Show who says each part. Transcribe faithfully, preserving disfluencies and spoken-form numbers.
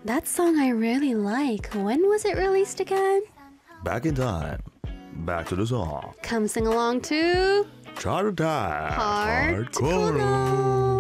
Speaker 1: That song I really like. When was it released again?
Speaker 2: Back in time. Back to the song.
Speaker 1: Come sing along to
Speaker 2: Chart Attack
Speaker 1: Hardcore.